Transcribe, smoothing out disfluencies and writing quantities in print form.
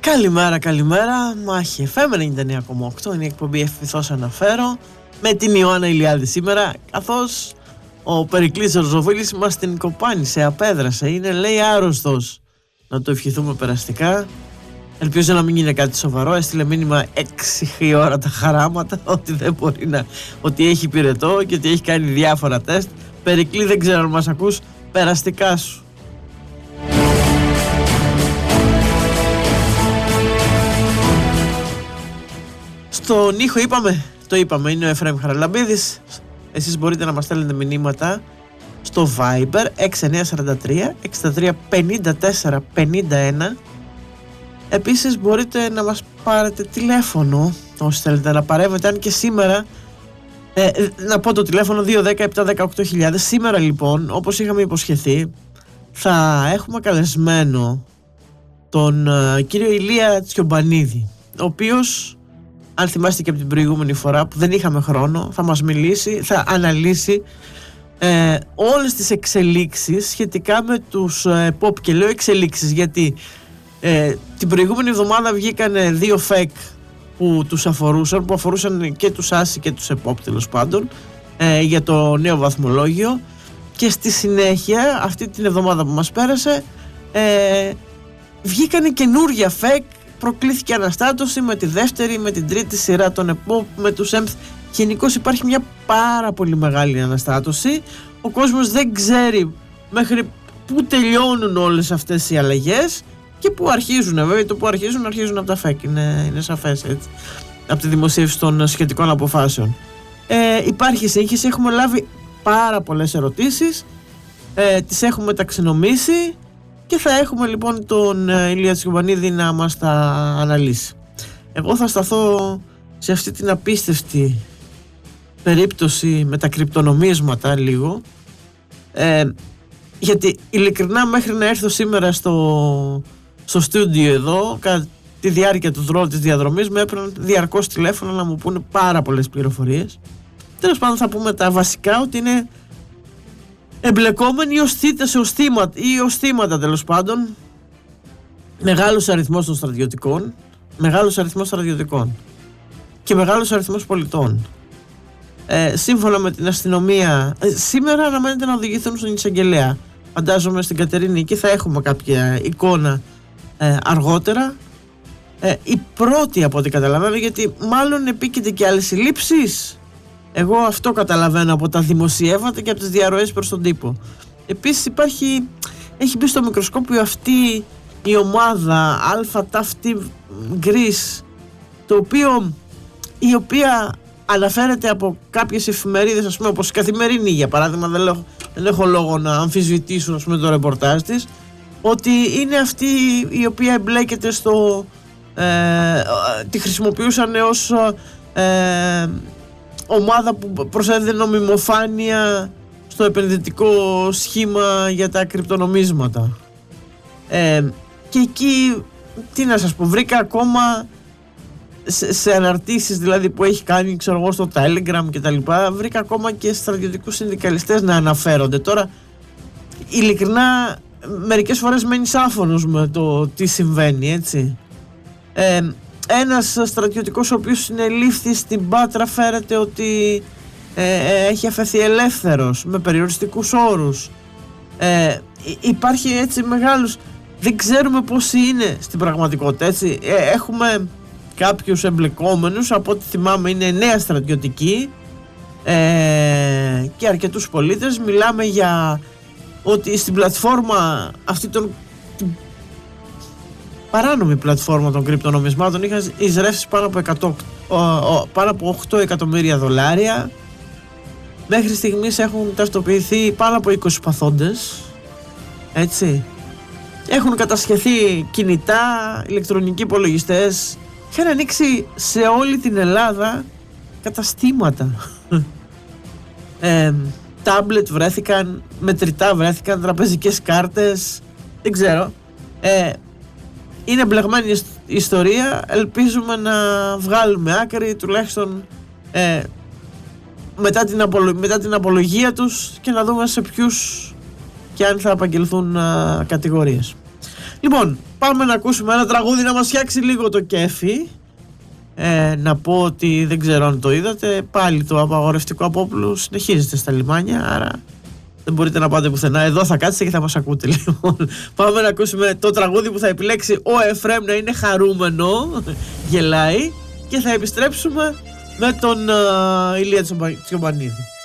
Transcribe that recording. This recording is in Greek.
Καλημέρα. Μάχη FM 99,8 είναι η εκπομπή Ευθυθώς Αναφέρω με την Ιωάννα Ηλιάδη σήμερα, καθώς ο Περικλής Ροζοφίλης μας την κοπάνισε, απέδρασε, είναι λέει άρρωστος. Να το ευχηθούμε περαστικά. Ελπίζω να μην είναι κάτι σοβαρό. Έστειλε μήνυμα 6 η ώρα τα χαράματα ότι δεν μπορεί ότι έχει πυρετό και ότι έχει κάνει διάφορα τεστ. Περικλή, δεν ξέρω αν μας ακούς, περαστικά σου. Στον ήχο είπαμε, είναι ο Εφραίμ Χαραλαμπίδης. Εσείς μπορείτε να μας στέλνετε μηνύματα στο Viber 6943 63 54 51. Επίσης μπορείτε να μας πάρετε τηλέφωνο όσοι θέλετε να παρέμβετε, αν και σήμερα να πω το τηλέφωνο 210-718.000. Σήμερα λοιπόν, όπως είχαμε υποσχεθεί, θα έχουμε καλεσμένο τον κύριο Ηλία Τσιομπανίδη, ο οποίος, αν θυμάστε και από την προηγούμενη φορά που δεν είχαμε χρόνο, θα μας μιλήσει, θα αναλύσει όλες τις εξελίξεις σχετικά με τους pop. Και λέω εξελίξεις γιατί την προηγούμενη εβδομάδα βγήκαν 2 fake που αφορούσαν και τους Άση και τους pop, τέλος πάντων, για το νέο βαθμολόγιο. Και στη συνέχεια, αυτή την εβδομάδα που μας πέρασε, βγήκαν καινούργια fake. Προκλήθηκε αναστάτωση με τη δεύτερη, με την τρίτη σειρά των ΕΠΟΠ, με τους ΕΜΘ. Γενικώς υπάρχει μια πάρα πολύ μεγάλη αναστάτωση. Ο κόσμος δεν ξέρει μέχρι πού τελειώνουν όλες αυτές οι αλλαγές και πού αρχίζουν. Βέβαια το που αρχίζουν από τα ΦΕΚ, είναι σαφές, έτσι, από τη δημοσίευση των σχετικών αποφάσεων. Υπάρχει σύγχυση, έχουμε λάβει πάρα πολλές ερωτήσεις, τις έχουμε ταξινομήσει και θα έχουμε λοιπόν τον Ηλία Τσιομπανίδη να μας τα αναλύσει. Εγώ θα σταθώ σε αυτή την απίστευτη περίπτωση με τα κρυπτονομίσματα λίγο, γιατί ειλικρινά μέχρι να έρθω σήμερα στο στούντιο εδώ, κατά τη διάρκεια του δρόμου της διαδρομής μου έπαιρναν διαρκώς τηλέφωνα να μου πούνε πάρα πολλές πληροφορίες. Τέλος πάντων θα πούμε τα βασικά, ότι είναι εμπλεκόμενοι ως θύματα τέλος πάντων, μεγάλος αριθμός στρατιωτικών και μεγάλος αριθμός πολιτών. Σύμφωνα με την αστυνομία, σήμερα αναμένεται να οδηγηθούν στον εισαγγελέα. Φαντάζομαι στην Κατερίνη εκεί θα έχουμε κάποια εικόνα αργότερα. Η πρώτη από ό,τι καταλαβαίνω, γιατί μάλλον επίκειται και άλλες συλλήψεις. Εγώ αυτό καταλαβαίνω από τα δημοσιεύματα και από τις διαρροές προς τον τύπο. Επίσης έχει μπει στο μικροσκόπιο αυτή η ομάδα Alpha Taft Greece, η οποία αναφέρεται από κάποιες εφημερίδες, ας πούμε, όπως η Καθημερινή για παράδειγμα, δεν έχω λόγο να αμφισβητήσουν, ας πούμε, το ρεπορτάζ της, ότι είναι αυτή η οποία εμπλέκεται τη χρησιμοποιούσαν ως ομάδα που προσέδιδε νομιμοφάνεια στο επενδυτικό σχήμα για τα κρυπτονομίσματα. Και εκεί, τι να σας πω, βρήκα ακόμα σε αναρτήσεις δηλαδή που έχει κάνει, ξέρω εγώ, στο Telegram και τα λοιπά, βρήκα ακόμα και στρατιωτικούς συνδικαλιστές να αναφέρονται. Τώρα ειλικρινά μερικές φορές μένεις άφωνος με το τι συμβαίνει, έτσι. Ένας στρατιωτικός ο οποίος συνελήφθη στην Πάτρα φέρεται ότι έχει αφαιθεί ελεύθερος με περιοριστικούς όρους. Υπάρχει έτσι μεγάλους, δεν ξέρουμε πόσοι είναι στην πραγματικότητα, έτσι. Έχουμε κάποιους εμπλεκόμενους, από ό,τι θυμάμαι είναι 9 στρατιωτικοί και αρκετούς πολίτες. Μιλάμε για ότι στην πλατφόρμα αυτή την παράνομη πλατφόρμα των κρυπτονομισμάτων είχαν εισρεύσει πάνω από 8 εκατομμύρια δολάρια. Μέχρι στιγμής έχουν ταυτοποιηθεί πάνω από 20 παθόντες, έτσι. Έχουν κατασχεθεί κινητά, ηλεκτρονικοί υπολογιστές. Είχαν ανοίξει σε όλη την Ελλάδα καταστήματα. Τάμπλετ βρέθηκαν, μετρητά βρέθηκαν, τραπεζικές κάρτες, δεν ξέρω. Είναι μπλεγμένη η ιστορία. Ελπίζουμε να βγάλουμε άκρη, τουλάχιστον μετά την απολογία τους, και να δούμε σε ποιους και αν θα απαγγελθούν κατηγορίες. Λοιπόν, πάμε να ακούσουμε ένα τραγούδι να μας φτιάξει λίγο το κέφι. Να πω ότι δεν ξέρω αν το είδατε, πάλι το απαγορευτικό απόπλου συνεχίζεται στα λιμάνια, άρα δεν μπορείτε να πάτε πουθενά. Εδώ θα κάτσετε και θα μας ακούτε. Λοιπόν, πάμε να ακούσουμε το τραγούδι που θα επιλέξει ο Εφραίμ να είναι χαρούμενο, γελάει, και θα επιστρέψουμε με τον Ηλία Τσιομπανίδη.